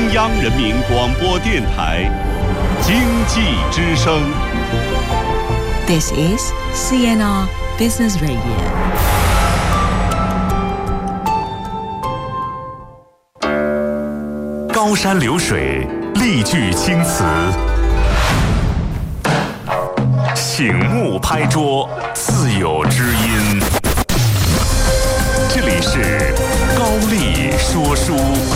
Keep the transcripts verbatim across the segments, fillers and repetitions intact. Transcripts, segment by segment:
央人民广播电台经济之声。 This is C N R Business Radio。 高山流水，丽句青词，醒目拍桌，自有知音。这里是高丽说书。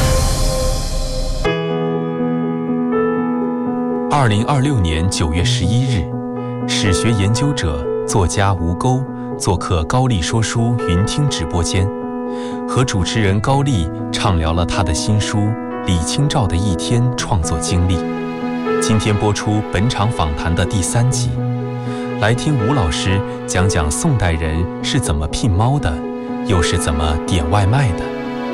二零二六年九月十一日，史学研究者、作家吴钩做客高丽说书云听直播间，和主持人高丽畅聊了他的新书《李清照的一天》创作经历。今天播出本场访谈的第三集，来听吴老师讲讲宋代人是怎么聘猫的，又是怎么点外卖的。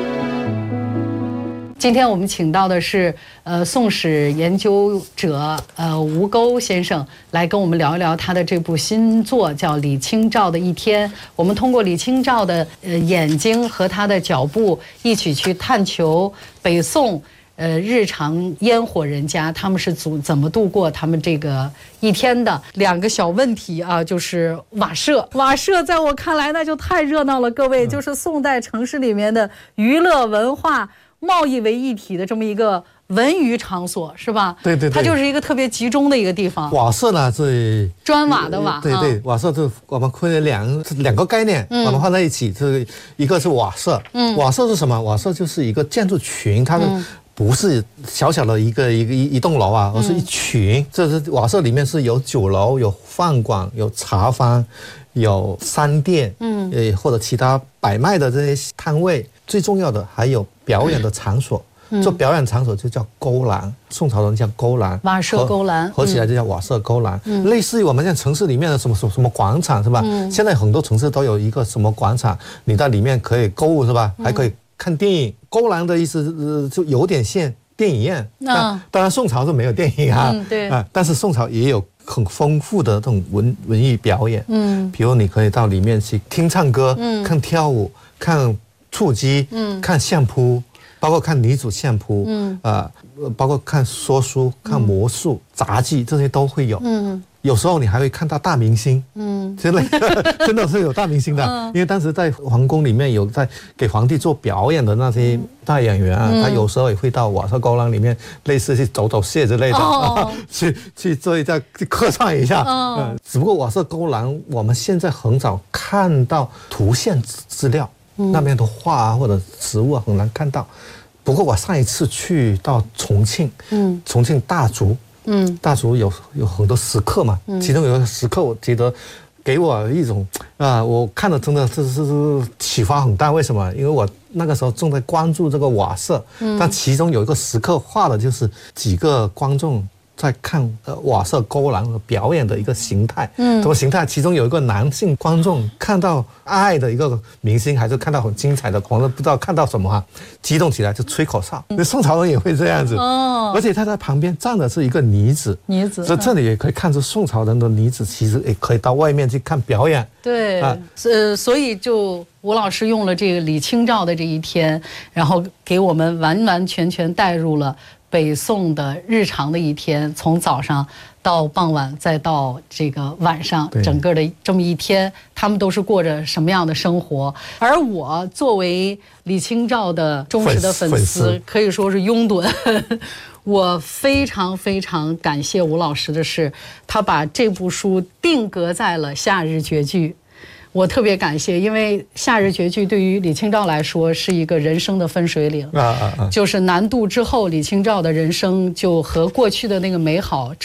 今天我们请到的是呃宋史研究者呃吴钩先生，来跟我们聊一聊他的这部新作，叫《李清照的一天》。我们通过李清照的呃眼睛和他的脚步，一起去探求北宋呃日常烟火人家他们是怎怎么度过他们这个一天的。两个小问题啊，就是瓦舍，瓦舍在我看来那就太热闹了，各位，就是宋代城市里面的娱乐文化贸易为一体的这么一个文娱场所，是吧？ 对对对， 它就是一个特别集中的一个地方。 瓦舍呢是砖瓦的瓦， 对对，瓦舍是我们分了两两个概念，我们放在一起，这一个是瓦舍，嗯，瓦舍是什么？瓦舍就是一个建筑群，它是不是小小的一个一个一一栋楼啊，而是一群。这是瓦舍里面是有酒楼、有饭馆、有茶坊、有商店，嗯，呃或者其他摆卖的这些摊位。最重要的还有表演的场所，做表演场所就叫勾栏，宋朝人叫勾栏， 瓦舍勾栏， 合起来就叫瓦舍勾栏。类似于我们现在城市里面的什么什么什么广场是吧？现在很多城市都有一个什么广场，你在里面可以购物是吧？还可以看电影。勾栏的意思就有点像电影院。当然宋朝是没有电影啊，对啊，但是宋朝也有很丰富的这种文文艺表演。嗯，比如你可以到里面去听唱歌，看跳舞，看蹴击，嗯，看相扑，包括看女主相扑，嗯，啊、呃，包括看说书、看魔术、嗯、杂技，这些都会有。嗯，有时候你还会看到大明星，嗯，真的真的是有大明星的，嗯、因为当时在皇宫里面有在给皇帝做表演的那些大演员啊，嗯、他有时候也会到瓦舍勾栏里面，类似去走走穴之类的，哦、去去做一下去客串一下。哦呃、只不过瓦舍勾栏我们现在很少看到图像资料。那边的画啊或者植物啊很难看到，不过我上一次去到重庆，嗯，重庆大竹，嗯，大竹有有很多石刻嘛，嗯、其中有一个石刻，我觉得给我一种啊，我看了真的是是是启发很大。为什么？因为我那个时候正在关注这个瓦舍，嗯，但其中有一个石刻画的就是几个观众在看呃瓦舍勾栏的表演的一个形态，嗯，什么形态？其中有一个男性观众看到爱的一个明星，还是看到很精彩的，可能不知道看到什么啊，激动起来就吹口哨。那宋朝人也会这样子，哦，而且他在旁边站的是一个女子，女子，所以这里也可以看出宋朝人的女子其实也可以到外面去看表演。 对，啊，呃，所以就吴老师用了这个李清照的这一天，然后给我们完完全全带入了北宋的日常的一天，从早上到傍晚，再到这个晚上，整个的这么一天，他们都是过着什么样的生活？而我作为李清照的忠实的粉丝，粉丝可以说是拥趸。我非常非常感谢吴老师的是，他把这部书定格在了夏日绝句。我特别感谢，因为夏日绝句对于李清照来说是一个人生的分水岭，啊啊啊，就是南渡之后，李清照的人生就和过去的那个美好